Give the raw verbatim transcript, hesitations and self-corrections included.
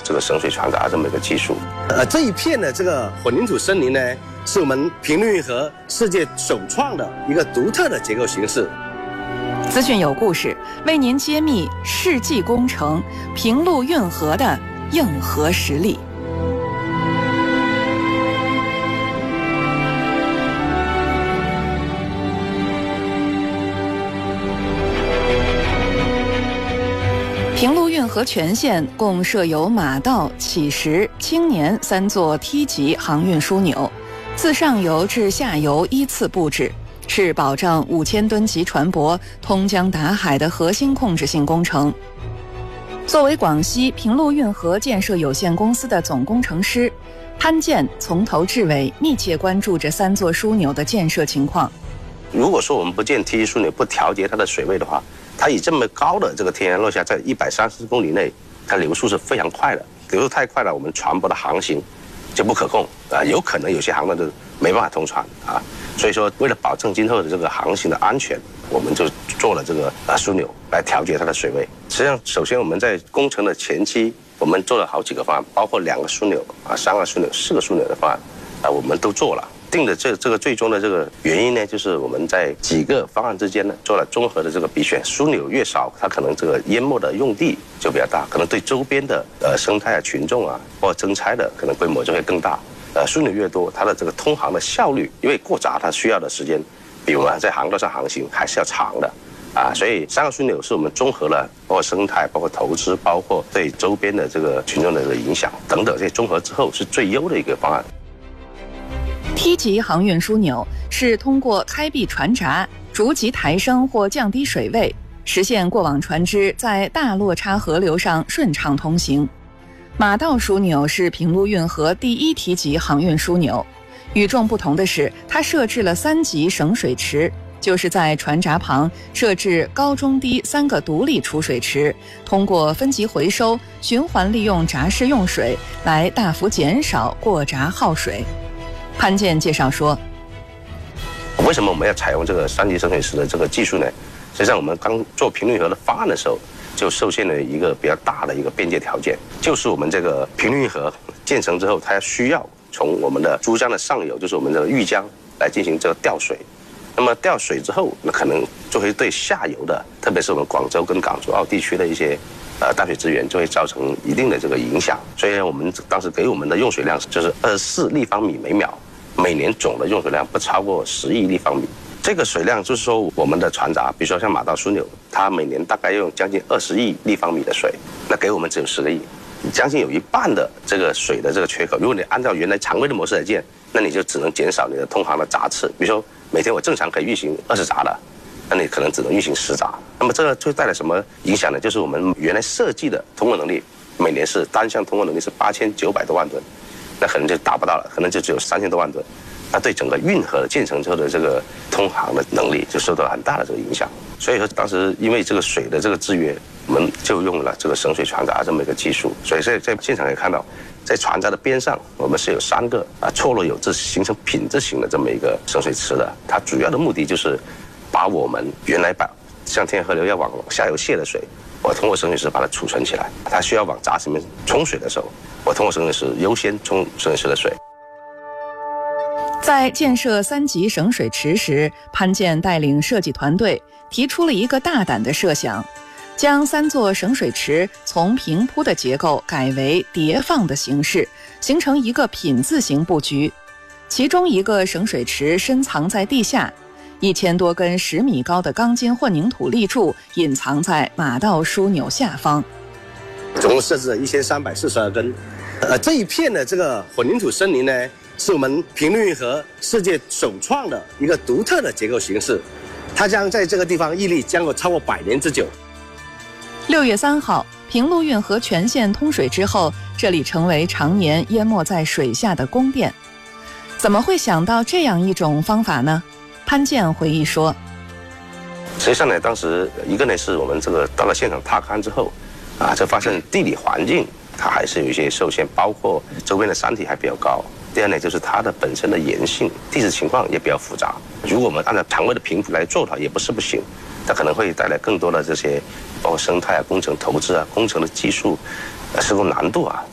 这个省水传闸这么一个技术。 呃，这一片的这个混凝土森林呢，是我们平陆运河世界首创的一个独特的结构形式。 资讯有故事，为您揭秘世纪工程平陆运河的硬核实力。平陆运河全线共设有马道、乞石、青年三座梯级航运枢纽，自上游至下游依次布置，是保障五千吨级船舶通江达海的核心控制性工程。作为广西平陆运河建设有限公司的总工程师，潘建从头至尾密切关注着三座枢纽的建设情况。 如果说我们不建梯级枢纽，不调节它的水位的话，它以这么高的这个天然落下，在一百三十公里内，它流速是非常快的，流速太快了，我们船舶的航行就不可控啊，有可能有些航段就没办法通船啊。所以说，为了保证今后的这个航行的安全，我们就做了这个啊枢纽来调节它的水位。实际上，首先我们在工程的前期，我们做了好几个方案，包括两个枢纽啊、三个枢纽、四个枢纽的方案啊，我们都做了。定的这这个最终的这个原因呢，就是我们在几个方案之间呢做了综合的这个比选。枢纽越少，它可能这个淹没的用地就比较大，可能对周边的呃生态啊、群众啊或者征差的可能规模就会更大。呃，枢纽越多，它的这个通航的效率，因为过闸它需要的时间，比我们在航道上航行还是要长的啊，所以三个枢纽是我们综合了包括生态、包括投资、包括对周边的这个群众的这个影响等等这些综合之后，是最优的一个方案。 梯级航运枢纽是通过开闭船闸，逐级抬升或降低水位，实现过往船只在大落差河流上顺畅通行。马道枢纽是平陆运河第一梯级航运枢纽，与众不同的是，它设置了三级省水池，就是在船闸旁设置高中低三个独立储水池，通过分级回收、循环利用闸室用水，来大幅减少过闸耗水。潘建介绍说， 为什么我们要采用这个三级省水池的这个技术呢？实际上我们刚做平陆运河的方案的时候，就受限了一个比较大的一个边界条件，就是我们这个平陆运河建成之后，它需要从我们的珠江的上游，就是我们的玉江来进行这个调水。那么调水之后，那可能就会对下游的，特别是我们广州跟港珠澳地区的一些呃淡水资源，就会造成一定的这个影响。所以我们当时给我们的用水量就是二十四立方米每秒，每年总的用水量不超过十亿立方米。这个水量就是说，我们的船闸，比如说像马道枢纽，它每年大概用将近二十亿立方米的水，那给我们只有十个亿，将近有一半的这个水的这个缺口。如果你按照原来常规的模式来建，那你就只能减少你的通航的闸次。比如说每天我正常可以运行二十闸的，那你可能只能运行十闸。那么这个就带来什么影响呢？就是我们原来设计的通过能力，每年是单向通过能力是八千九百多万吨，那可能就达不到了，可能就只有三千多万吨。它对整个运河建成之后的这个通航的能力就受到了很大的这个影响。所以说当时因为这个水的这个制约，我们就用了这个省水传闸这么一个技术。所以在在现场可以看到，在船闸的边上，我们是有三个啊错落有致、形成品质型的这么一个省水池的。它主要的目的就是把我们原来把像天河流要往下游泄的水，我通过省水池把它储存起来。它需要往闸池里面冲水的时候，我通过省水池优先冲省水池的水。 在建设三级省水池时，潘建带领设计团队提出了一个大胆的设想，将三座省水池从平铺的结构改为叠放的形式，形成一个品字形布局。其中一个省水池深藏在地下，一千多根十米高的钢筋混凝土立柱隐藏在马道枢纽下方。 总共设置了一千三百四十二根。呃，这一片的这个混凝土森林呢，是我们平陆运河世界首创的一个独特的结构形式，它将在这个地方屹立将有超过百年之久。 六月三号，平陆运河全线通水之后，这里成为常年淹没在水下的宫殿。怎么会想到这样一种方法呢？潘建回忆说， 实际上呢，当时一个呢是我们这个到了现场踏勘之后，啊，就发现地理环境它还是有一些受限，包括周边的山体还比较高。第二呢，就是它的本身的岩性、地质情况也比较复杂。如果我们按照常规的平铺来做的话，也不是不行，它可能会带来更多的这些包括生态啊、工程投资啊、工程的技术、呃施工难度啊